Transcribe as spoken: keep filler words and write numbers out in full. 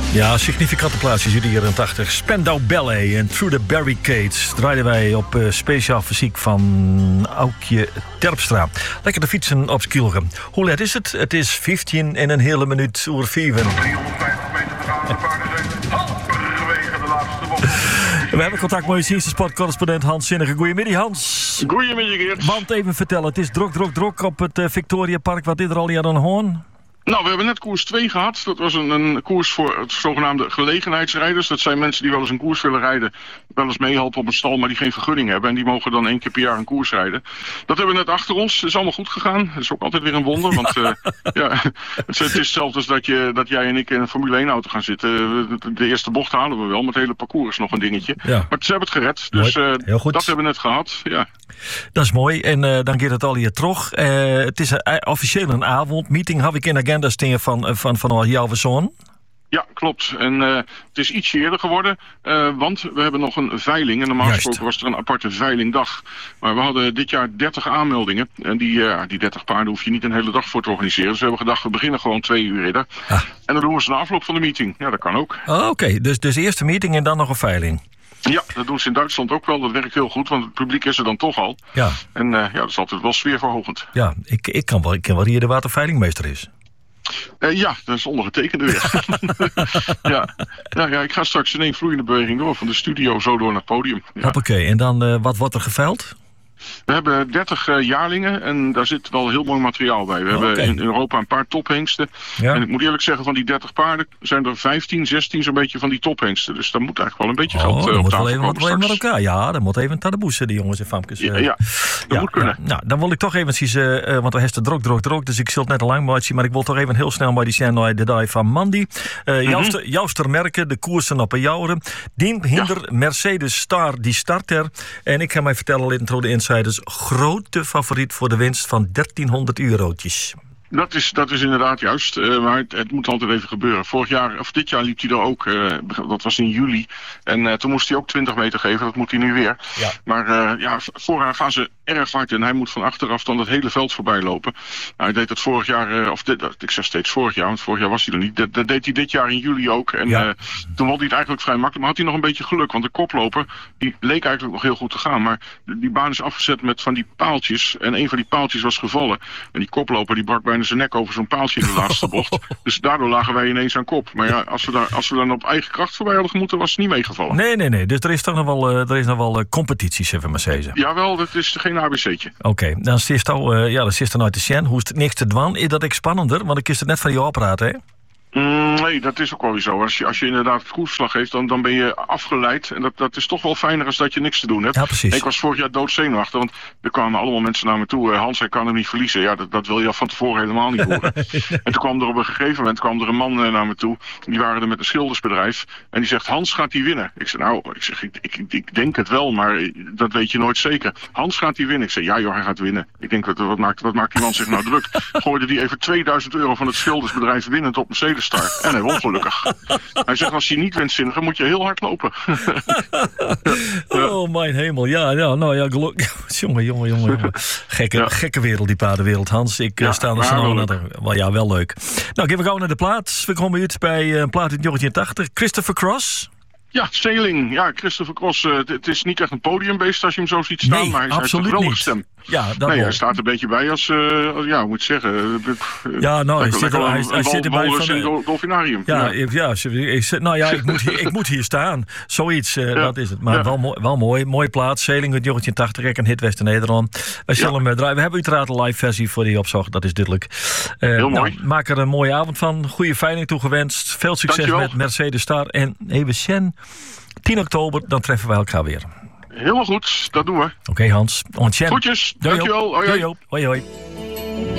Ja, significante plaatsjes in de jaren tachtig. Spandau Ballet en Through the Barricades draaiden wij op uh, speciaal fysiek van Aukje Terpstra. Lekker de fietsen op Skilgen. Hoe laat is het? Het is vijftien en een hele minuut oer vijven. driehonderdvijftig meter te gaan. De paarden zijn halverwege de laatste bocht. We hebben contact met onze sportcorrespondent Hans Zinnige. Goedemiddag, Hans. Goedemiddag, Geert. Want even vertellen, het is druk, druk, druk op het uh, Victoriapark. Wat is er al hier aan de hoorn? Nou, we hebben net koers twee gehad. Dat was een, een koers voor het zogenaamde gelegenheidsrijders. Dat zijn mensen die wel eens een koers willen rijden, wel eens meehelpen op een stal, maar die geen vergunning hebben. En die mogen dan één keer per jaar een koers rijden. Dat hebben we net achter ons. Het is allemaal goed gegaan. Dat is ook altijd weer een wonder. Want uh, ja, het, het is hetzelfde als dat, je, dat jij en ik in een Formule één auto gaan zitten. De, de eerste bocht halen we wel, maar het hele parcours is nog een dingetje. Ja. Maar ze hebben het gered. Dus uh, dat hebben we net gehad. Ja. Dat is mooi. En uh, dan gaat het al hier terug. Uh, het is een, officieel een avondmeeting. Heb ik in de agenda staan van, van, van jouw zoon? Ja, klopt. En uh, het is iets eerder geworden, uh, want we hebben nog een veiling. En normaal gesproken was er een aparte veilingdag. Maar we hadden dit jaar dertig aanmeldingen. En die, uh, die dertig paarden hoef je niet een hele dag voor te organiseren. Dus we hebben gedacht, we beginnen gewoon twee uur eerder. Ah. En dan doen we ze na afloop van de meeting. Ja, dat kan ook. Oh, Oké, okay. dus, dus eerst de meeting en dan nog een veiling. Ja, dat doen ze in Duitsland ook wel. Dat werkt heel goed, want het publiek is er dan toch al. Ja. En uh, ja, dat is altijd wel sfeerverhogend. Ja, ik, ik kan wel, ik ken wel hier de waterveilingmeester is. Uh, ja, dat is ondergetekende weer. ja. Nou, ja, ik ga straks in één vloeiende beweging door. Van de studio zo door naar het podium. Ja. Hoppakee, en dan uh, wat wordt er geveild? We hebben dertig uh, jaarlingen en daar zit wel heel mooi materiaal bij. We oh, hebben okay. in Europa een paar tophengsten. Ja. En ik moet eerlijk zeggen, van die dertig paarden zijn er vijftien, zestien zo'n beetje van die tophengsten. Dus daar moet eigenlijk wel een beetje oh, geld uh, op tafel komen. Dat moet wel even met elkaar. Ja, dat moet even tademoesen, die jongens en famkes. Uh. Ja, ja, dat ja, moet kunnen. Ja. Nou, dan wil ik toch eventjes, uh, want we hebben druk, druk, druk, dus ik zul het net al lang maar zien, maar ik wil toch even heel snel maar die zijn naar de dag van Mandy. Uh, mm-hmm. Jouster, Jouster merken, de koersen op een jouren. Dien hinder ja. Mercedes Star, die start er. En ik ga mij vertellen, intro de insiders, grote favoriet voor de winst van dertienhonderd eurotjes. Dat is, dat is inderdaad juist, uh, maar het, het moet altijd even gebeuren. Vorig jaar, of dit jaar liep hij er ook, uh, dat was in juli. En uh, toen moest hij ook twintig meter geven, dat moet hij nu weer. Ja. Maar uh, ja, vooraan gaan ze erg hard en hij moet van achteraf dan het hele veld voorbij lopen. Nou, hij deed dat vorig jaar, uh, of dit, ik zeg steeds vorig jaar, want vorig jaar was hij er niet. Dat, dat deed hij dit jaar in juli ook. En ja. uh, toen won hij het eigenlijk vrij makkelijk, maar had hij nog een beetje geluk. Want de koploper, die leek eigenlijk nog heel goed te gaan. Maar die baan is afgezet met van die paaltjes. En een van die paaltjes was gevallen. En die koploper, die brak bijna zijn nek over zo'n paaltje in de laatste bocht. Dus daardoor lagen wij ineens aan kop. Maar ja, als we daar, als we dan op eigen kracht voorbij hadden gemoeten, was het niet meegevallen. Nee, nee, nee. Dus er is toch nog wel, uh, er is nog wel uh, competities, even maar zeggen. Jawel, dat is geen A B C'tje. Oké, okay, dan zit al, uh, ja, dan zit er uit de Sjen. Hoe is het niks te dwan? Is dat ik spannender? Want ik is het net van je opraad, hè? Mm, nee, dat is ook wel weer zo. Als je, als je inderdaad het koersverslag geeft, dan, dan ben je afgeleid. En dat, dat is toch wel fijner als dat je niks te doen hebt. Ja, precies. Ik was vorig jaar doodzenuwachtig, want er kwamen allemaal mensen naar me toe. Hans, hij kan hem niet verliezen. Ja, dat, dat wil je van tevoren helemaal niet horen. nee. En toen kwam er op een gegeven moment kwam er een man naar me toe. Die waren er met een schildersbedrijf. En die zegt, Hans gaat die winnen. Ik zeg, nou, ik, zeg, ik, ik, ik denk het wel, maar dat weet je nooit zeker. Hans gaat die winnen. Ik zeg, ja joh, hij gaat winnen. Ik denk, wat, wat, maakt, wat maakt die man zich nou druk? Gooide die even tweeduizend euro van het schildersbedrijf winnend op Mercedes Star. En hij won gelukkig. Hij zegt, als je niet wint zinnigen, moet je heel hard lopen. oh, mijn hemel. Ja, ja nou ja, geluk. jongen, jongen, jongen. jongen. Gekke, ja. gekke wereld, die paardenwereld, Hans. Ik ja, sta er snel naar de... Well, ja, wel leuk. Nou, geven we gauw naar de plaats. We komen uit bij een plaat uit negentien tachtig. Christopher Cross. Ja, Sailing. Ja, Christopher Cross. Uh, het is niet echt een podiumbeest als je hem zo ziet staan. Nee, maar hij heeft een geweldige stem. Ja, dat nee, wel. Hij staat er een beetje bij als, uh, als ja, hoe moet ik zeggen. Uh, ja, nou, hij zit, hij, hij zit erbij van... een uh, dolfinarium. Ja, ja. ja ik, nou ja, ik moet, hier, ik moet hier staan. Zoiets, uh, ja. dat is het. Maar ja. wel, mooi, wel mooi. Mooie plaats. Sailing uit negentien tachtig, een hit West-Nederland. Wij zullen ja. hem draaien. We hebben uiteraard een live versie voor die opzocht. Dat is duidelijk. Uh, Heel mooi. Nou, maak er een mooie avond van. Goede veiling toegewenst. Veel succes Dankjewel. Met Mercedes Star. En even Sjen. tien oktober, dan treffen wij elkaar weer. Helemaal goed, dat doen we. Oké, okay, Hans. Goedjes, dankjewel. Hoi, hoi. hoi, hoi.